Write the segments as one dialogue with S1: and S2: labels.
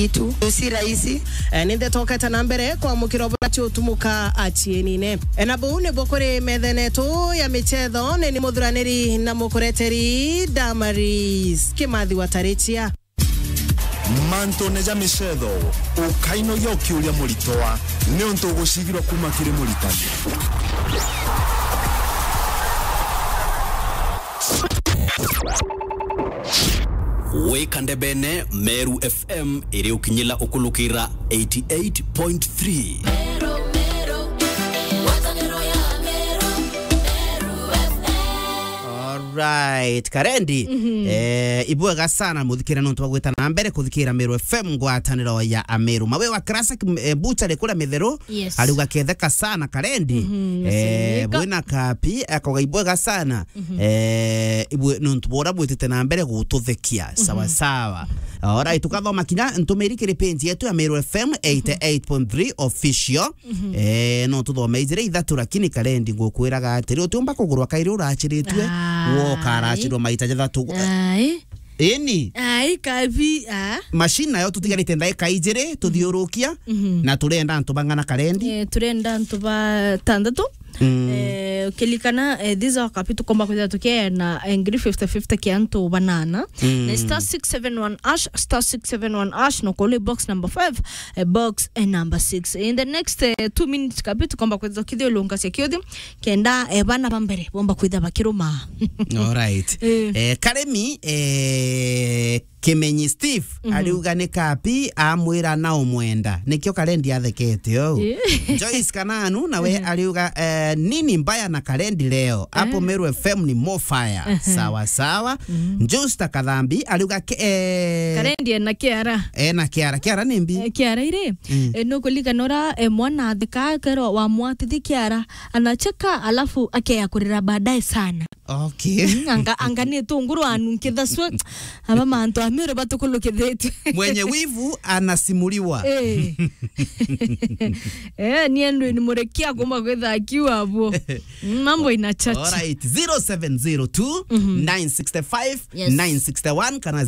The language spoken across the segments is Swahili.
S1: itu si rahisi ninde toketa na mbere kwa mukirobora cyotumuka achienine na bune bokore metheneto ya michetho ni muthuraniri na mukoreteri Damaris Kimathi Watarichia
S2: manto neja michetho ukaino yoki uria muritoa ni onto gucigirwa kuma kiri muritani
S3: Wekande bene Meru FM iri ukinyila ukulukira 88.3
S4: Alright, Karendi ibuega sana muthikira nontu bagwita na mbere kuthikira Meru FM ngwataniro ya Ameru mawe wa classic bucha kula methero aliuga ketheka sana Karendi bwina kapi akoga ibuega sana ibu nontu bora bwitete na mbere gututhikia sawa sawa. Alright, tukathoma kinya ntumirikire page yetu ya Meru FM 88.3 official no tuthomeire ithatu lakini Karendi ngukwiraga atiri utumba kugurwa kairi urachiritwe wokarachirwo maita jathatu eni
S5: kavi
S4: machine nayo tutigarite ndaika ijire tuthiurukia na turenda ntu bangana Karendi
S5: turenda ntu ba tandatu kelikana these kapitu komba kwa tukia na angry 50-50 kianto banana na star 671 ash no call box number 5 box number 6 in the next 2 minutes kapitu komba kwa tukia longa sekiodi kenda bana bambere bomba kwitha bakiruma.
S4: Alright Karemi Kimenyi Steve aliuga ni kapi amwira na umwenda nikyo Karendi athekete yo Joyce Kananu nawe aliuga nini mbaya na Karendi leo hapo Meru FM ni more fire sawa sawa. Justa Kadhambi aliuga
S5: Karendi na Kiara
S4: nimbi
S5: Kiara ire no kulika nora mwana athika kero wa mwatithi Kiara anacheka alafu akeya kurira baadaye sana.
S4: Okay
S5: anga ni tunguru anunkithaswe aba manto Meru batukulukithetu
S4: mwenye wivu anasimuliwa
S5: niendo ni murekia kumba kwetha akiwa hapo mambo inachacha.
S4: Alright 0702 965 961 kana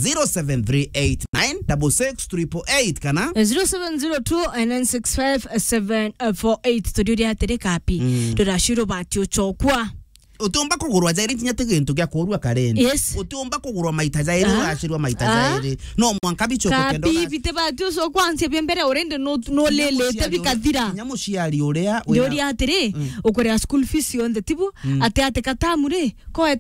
S4: 0738966888 kana
S5: 0702 965 tudio ya terekapi turashiro batio chokwa
S4: utumba kugurwa jairi tinya tigintu gya kurua Karendi utumba kugurwa maita jairi urashirwa maita jairi no mwanka bichoko kendo
S5: kapi bite batio so kwanse bembere urende no lele tabikathira
S4: nyamuciari uria
S5: yori atire ukore school fees on the tibu ate katamure ko